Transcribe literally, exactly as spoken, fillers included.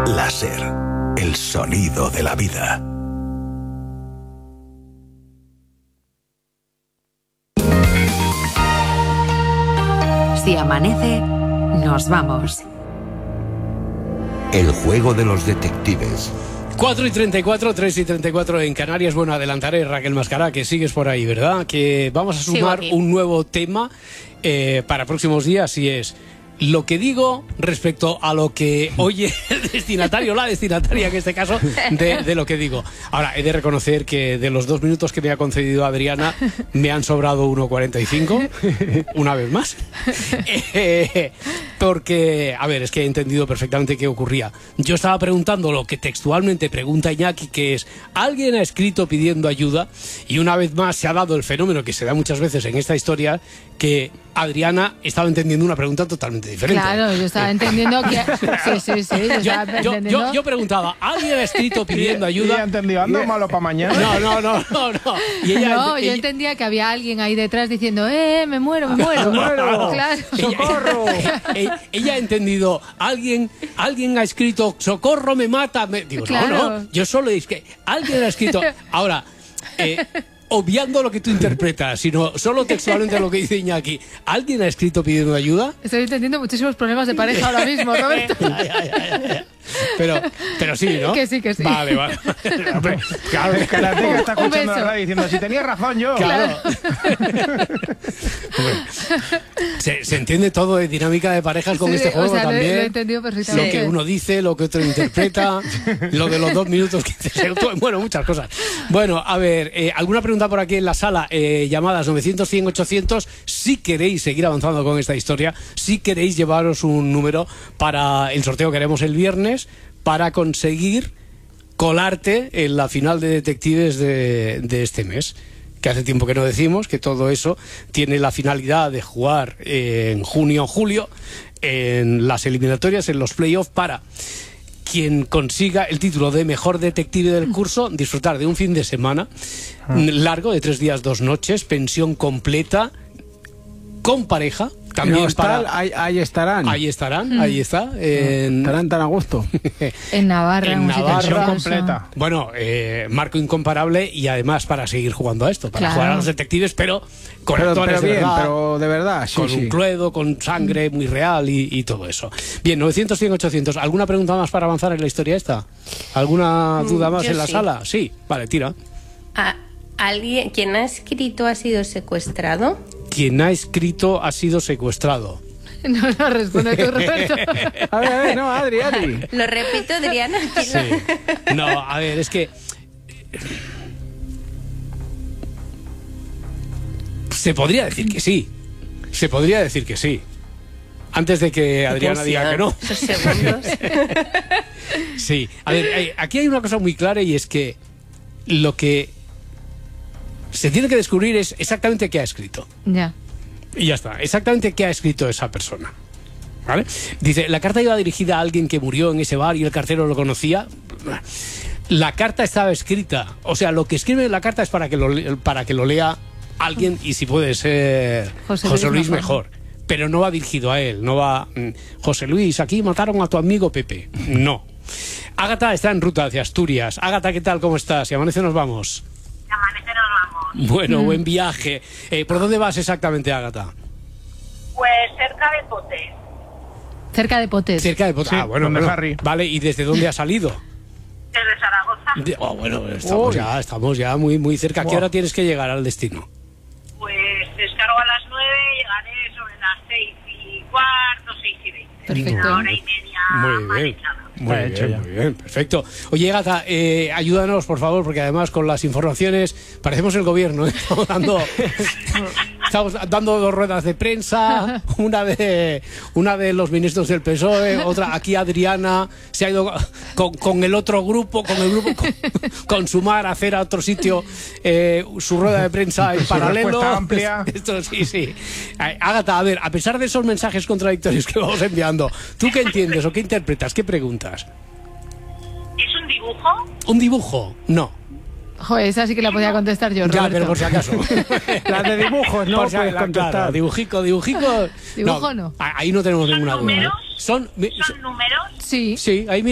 Láser, el sonido de la vida. Si amanece, nos vamos. El juego de los detectives. cuatro y treinta y cuatro, tres y treinta y cuatro en Canarias. Bueno, adelantaré, Raquel Mascará, que sigues por ahí, ¿verdad? Que vamos a sumar un nuevo tema eh, para próximos días, y es lo que digo respecto a lo que oye el destinatario, la destinataria en este caso, de, de lo que digo. Ahora, he de reconocer que de los dos minutos que me ha concedido Adriana, me han sobrado uno cuarenta y cinco, una vez más. Eh, porque, a ver, es que he entendido perfectamente qué ocurría. Yo estaba preguntando lo que textualmente pregunta Iñaki, que es, ¿alguien ha escrito pidiendo ayuda? Y una vez más se ha dado el fenómeno que se da muchas veces en esta historia, que Adriana estaba entendiendo una pregunta totalmente diferente. Claro, yo estaba entendiendo que... Sí, sí, sí. Yo, yo, estaba yo, entendiendo... yo, yo preguntaba, ¿alguien ha escrito pidiendo ayuda? Y ella entendió, ando malo para mañana. No, no, no, no, no. Y ella, no, ella, yo entendía que había alguien ahí detrás diciendo, eh, me muero, me muero. ¡Me muero! Claro. ¡Socorro! Ella, ella ha entendido, alguien, alguien ha escrito, socorro, me mata. Me... Digo, Claro. no, no, yo solo es que alguien ha escrito. Ahora, eh, obviando lo que tú interpretas, sino solo textualmente lo que dice Iñaki, ¿alguien ha escrito pidiendo ayuda? Estoy entendiendo muchísimos problemas de pareja ahora mismo, Roberto. Ya, ya, ya, ya. Pero, pero sí, ¿no? Que sí, que sí. Vale, vale. Claro, el karateka está Un escuchando la beso. radio diciendo, si tenía razón yo. Claro. se, se entiende todo de dinámica de parejas con Sí, este o juego sea, lo he- también. lo he entendido Lo perfectamente. que uno dice, lo que otro interpreta, lo de los dos minutos que se... Bueno, muchas cosas. Bueno, a ver, eh, ¿alguna pregunta por aquí en la sala? Eh, llamadas novecientos, cien, ochocientos. Si queréis seguir avanzando con esta historia, si queréis llevaros un número para el sorteo que haremos el viernes, para conseguir colarte en la final de detectives de, de este mes, que hace tiempo que no decimos, que todo eso tiene la finalidad de jugar en junio o julio en las eliminatorias, en los playoffs, para quien consiga el título de mejor detective del curso, disfrutar de un fin de semana largo de tres días, dos noches, pensión completa, con pareja. También No, para... está, ahí, ahí estarán. Ahí estarán, ahí está. En... Estarán tan a gusto. En Navarra, En un sitio Navarra. precioso. completa. Bueno, eh, marco incomparable, y además para seguir jugando a esto, para Claro. jugar a los detectives, pero con Pero, actores pero de bien, verdad, pero de verdad, sí, con sí. un cluedo, con sangre muy real y, y todo eso. Bien, novecientos, cien, ochocientos. ¿Alguna pregunta más para avanzar en la historia esta? ¿Alguna duda más yo en la sí. sala? Sí, vale, tira. ¿A alguien, quien ha escrito ha sido secuestrado? Quien ha escrito ha sido secuestrado. No, no, responde tú, Roberto. A ver, a ver, no, Adri, Adri. Lo repito, Adriana. ¿quién Sí. No, a ver, es que... Se podría decir que sí. Se podría decir que sí. Antes de que Adriana diga que no. Esos segundos. Sí. A ver, hay- aquí hay una cosa muy clara, y es que lo que se tiene que descubrir es exactamente qué ha escrito. Ya. Y ya está. Exactamente qué ha escrito esa persona. ¿Vale? Dice, la carta iba dirigida a alguien que murió en ese bar y el cartero lo conocía. La carta estaba escrita. O sea, lo que escribe en la carta es para que lo, le- para que lo lea alguien, y si puede ser José José Luis Luis, mejor. mejor. Pero no va dirigido a él. No va, mm, José Luis, aquí mataron a tu amigo Pepe. No. Ágata está en ruta hacia Asturias. Ágata, ¿qué tal? ¿Cómo estás? Si amanece nos vamos. Amanece nos vamos. Bueno, buen viaje. Eh, ¿Por dónde vas exactamente, Ágata? Pues cerca de Potes. Cerca de Potes. Cerca de Pot- Sí, Ah, bueno, donde bueno. Harry. Vale, ¿y desde dónde ha salido? Desde Zaragoza. De- oh, bueno, estamos Uy. ya, estamos ya muy, muy cerca. ¿A qué Buah. hora tienes que llegar al destino? Pues descargo a las nueve, llegaré sobre las seis y cuarto, seis y veinte. Perfecto. Una hora y media. Muy más bien. echada. Muy Está bien, hecho ya. muy bien, perfecto. Oye, Gata, eh, ayúdanos, por favor, porque además con las informaciones parecemos el gobierno, ¿eh? Estamos dando, estamos dando dos ruedas de prensa, una de una de los ministros del P S O E, otra aquí Adriana se ha ido con, con el otro grupo, con el grupo con, con Sumar a hacer a otro sitio eh, su rueda de prensa en Su paralelo. respuesta amplia. Esto sí, sí. Ágata, a ver, a pesar de esos mensajes contradictorios que vamos enviando, ¿tú qué entiendes o qué interpretas? ¿Qué preguntas? ¿Es un dibujo? ¿Un dibujo? No. Joder, esa sí que la podía contestar yo, Ya, Roberto. pero por si acaso. Las de dibujos, no Por si puedes acaso, contestar. claro, dibujico, dibujico. Dibujo no. a- Ahí no tenemos ¿Son ninguna duda. números? Son, ¿Son números? Sí. sí, ahí